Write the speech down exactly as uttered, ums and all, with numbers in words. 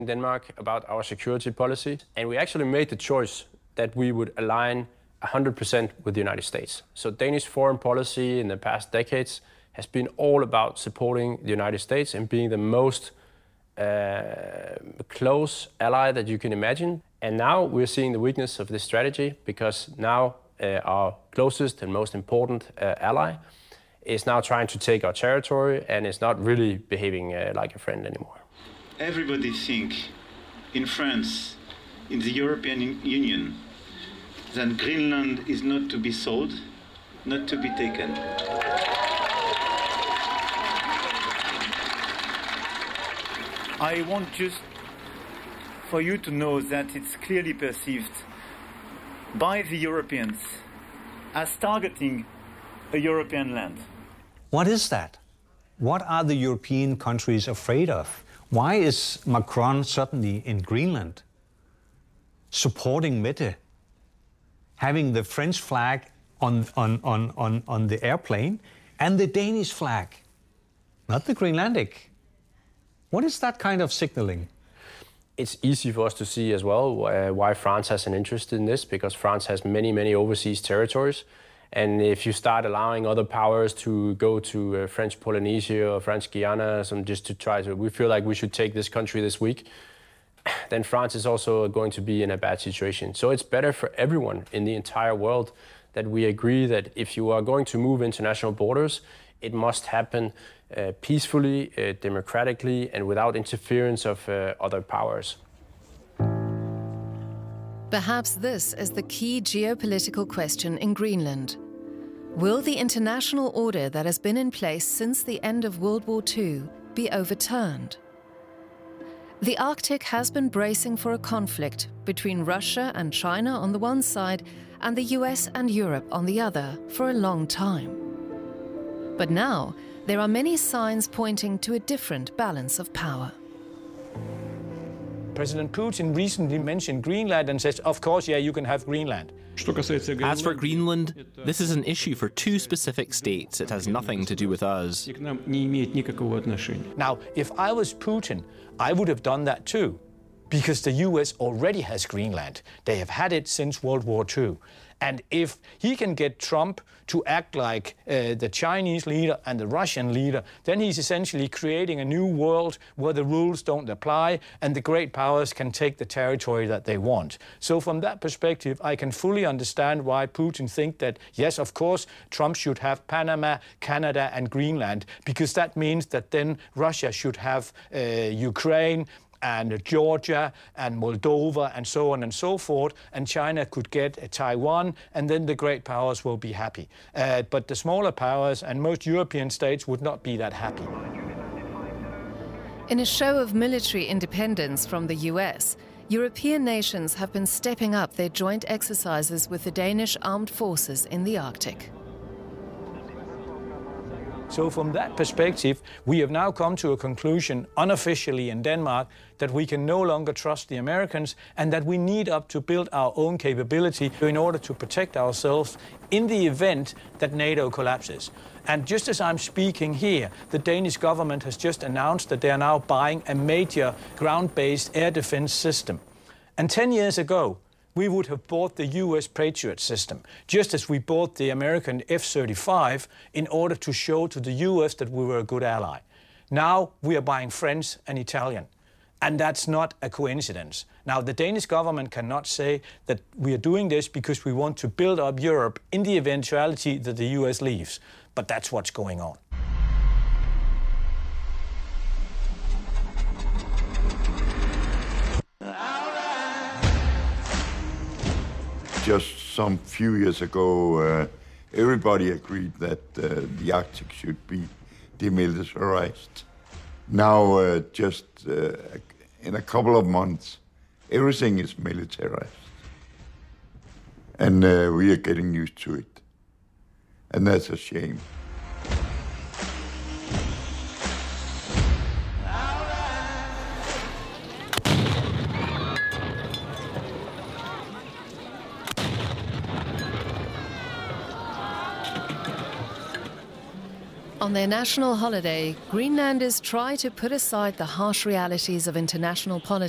in Denmark about our security policy, and we actually made the choice that we would align one hundred percent with the United States. So Danish foreign policy in the past decades has been all about supporting the United States and being the most uh, close ally that you can imagine. And now we're seeing the weakness of this strategy because now uh, our closest and most important uh, ally is now trying to take our territory and is not really behaving uh, like a friend anymore. Everybody thinks in France, in the European Union, that Greenland is not to be sold, not to be taken. I want just for you to know that it's clearly perceived by the Europeans as targeting a European land. What is that? What are the European countries afraid of? Why is Macron suddenly in Greenland supporting Mette, having the French flag on, on, on, on, on the airplane and the Danish flag, not the Greenlandic? What is that kind of signaling? It's easy for us to see as well uh, why France has an interest in this, because France has many, many overseas territories. And if you start allowing other powers to go to uh, French Polynesia or French Guiana, some just to try to, we feel like we should take this country this week, then France is also going to be in a bad situation. So it's better for everyone in the entire world that we agree that if you are going to move international borders, it must happen uh, peacefully, uh, democratically, and without interference of uh, other powers. Perhaps this is the key geopolitical question in Greenland. Will the international order that has been in place since the end of World War Two be overturned? The Arctic has been bracing for a conflict between Russia and China on the one side and the U S and Europe on the other for a long time. But now, there are many signs pointing to a different balance of power. President Putin recently mentioned Greenland and says, of course, yeah, you can have Greenland. As for Greenland, this is an issue for two specific states. It has nothing to do with us. Now, if I was Putin, I would have done that too, because the U S already has Greenland. They have had it since World War Two. And if he can get Trump to act like uh, the Chinese leader and the Russian leader, then he's essentially creating a new world where the rules don't apply and the great powers can take the territory that they want. So from that perspective, I can fully understand why Putin thinks that, yes, of course, Trump should have Panama, Canada and Greenland, because that means that then Russia should have uh, Ukraine, and Georgia and Moldova and so on and so forth, and China could get uh, Taiwan, and then the great powers will be happy. Uh, but the smaller powers and most European states would not be that happy. In a show of military independence from the U S, European nations have been stepping up their joint exercises with the Danish armed forces in the Arctic. So from that perspective, we have now come to a conclusion unofficially in Denmark that we can no longer trust the Americans and that we need up to build our own capability in order to protect ourselves in the event that NATO collapses. And just as I'm speaking here, the Danish government has just announced that they are now buying a major ground-based air defense system. And ten years ago, we would have bought the U S Patriot system, just as we bought the American F thirty-five in order to show to the U S that we were a good ally. Now we are buying French and Italian, and that's not a coincidence. Now the Danish government cannot say that we are doing this because we want to build up Europe in the eventuality that the U S leaves, but that's what's going on. Just some few years ago, uh, everybody agreed that uh, the Arctic should be demilitarized. Now, uh, just uh, in a couple of months, everything is militarized. And uh, we are getting used to it. And that's a shame. On their national holiday, Greenlanders try to put aside the harsh realities of international politics